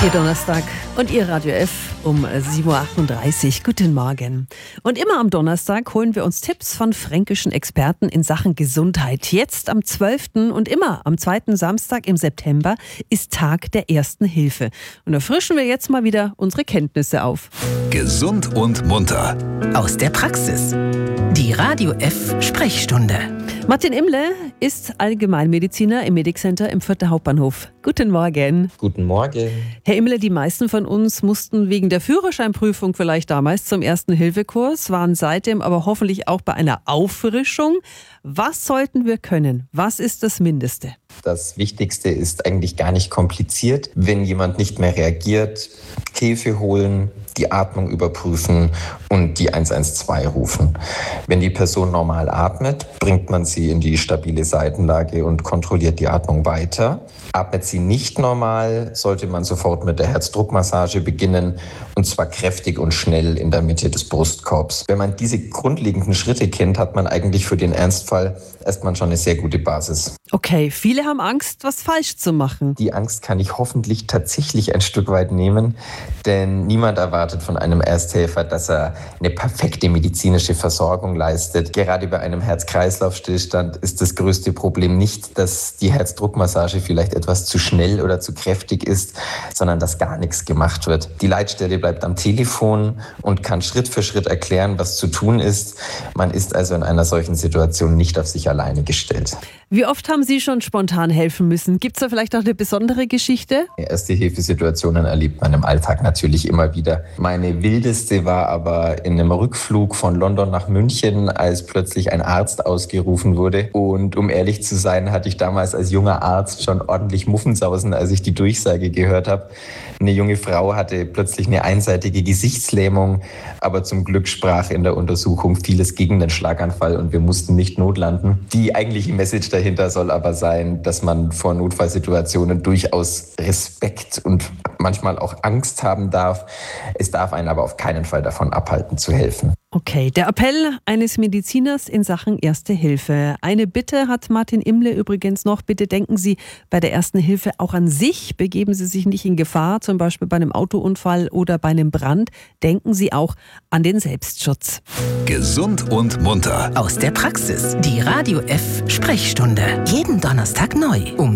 Ihr Donnerstag und Ihr Radio F um 7.38 Uhr. Guten Morgen. Und immer am Donnerstag holen wir uns Tipps von fränkischen Experten in Sachen Gesundheit. Jetzt am 12. und immer am 2. Samstag im September ist Tag der Ersten Hilfe. Und da frischen wir jetzt mal wieder unsere Kenntnisse auf. Gesund und munter. Aus der Praxis. Die Radio F Sprechstunde. Martin Imle ist Allgemeinmediziner im Medic Center im Fürther Hauptbahnhof. Guten Morgen. Guten Morgen. Herr Imle, die meisten von uns mussten wegen der Führerscheinprüfung vielleicht damals zum Ersten-Hilfe-Kurs, waren seitdem aber hoffentlich auch bei einer Auffrischung. Was sollten wir können? Was ist das Mindeste? Das Wichtigste ist eigentlich gar nicht kompliziert. Wenn jemand nicht mehr reagiert, Hilfe holen, die Atmung überprüfen und die 112 rufen. Wenn die Person normal atmet, bringt man sie in die stabile Seitenlage und kontrolliert die Atmung weiter. Atmet sie nicht normal, sollte man sofort mit der Herzdruckmassage beginnen, und zwar kräftig und schnell in der Mitte des Brustkorbs. Wenn man diese grundlegenden Schritte kennt, hat man eigentlich für den Ernstfall erstmal schon eine sehr gute Basis. Okay, viele haben Angst, was falsch zu machen. Die Angst kann ich hoffentlich tatsächlich ein Stück weit nehmen, denn niemand erwartet von einem Ersthelfer, dass er eine perfekte medizinische Versorgung leistet. Gerade bei einem Herz-Kreislauf-Stillstand ist das größte Problem nicht, dass die Herzdruckmassage vielleicht etwas zu schnell oder zu kräftig ist, sondern dass gar nichts gemacht wird. Die Leitstelle bleibt am Telefon und kann Schritt für Schritt erklären, was zu tun ist. Man ist also in einer solchen Situation nicht auf sich alleine gestellt. Wie oft haben Sie schon spontan helfen müssen? Gibt es da vielleicht auch eine besondere Geschichte? Erste-Hilfe-Situationen erlebt man im Alltag natürlich immer wieder. Meine wildeste war aber in einem Rückflug von London nach München, als plötzlich ein Arzt ausgerufen wurde. Und um ehrlich zu sein, hatte ich damals als junger Arzt schon ordentlich Muffensausen, als ich die Durchsage gehört habe. Eine junge Frau hatte plötzlich eine einseitige Gesichtslähmung, aber zum Glück sprach in der Untersuchung vieles gegen den Schlaganfall und wir mussten nicht notlanden. Die eigentliche Message dahinter soll aber sein, dass man vor Notfallsituationen durchaus Respekt und manchmal auch Angst haben darf. Es darf einen aber auf keinen Fall davon abhalten, zu helfen. Okay, der Appell eines Mediziners in Sachen Erste Hilfe. Eine Bitte hat Martin Imle übrigens noch. Bitte denken Sie bei der Ersten Hilfe auch an sich. Begeben Sie sich nicht in Gefahr, zum Beispiel bei einem Autounfall oder bei einem Brand. Denken Sie auch an den Selbstschutz. Gesund und munter. Aus der Praxis. Die Radio F Sprechstunde. Jeden Donnerstag neu um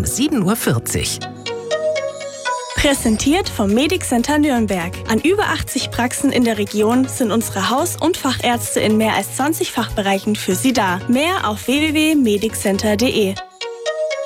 7.40 Uhr. Präsentiert vom Medic Center Nürnberg. An über 80 Praxen in der Region sind unsere Haus- und Fachärzte in mehr als 20 Fachbereichen für Sie da. Mehr auf www.mediccenter.de.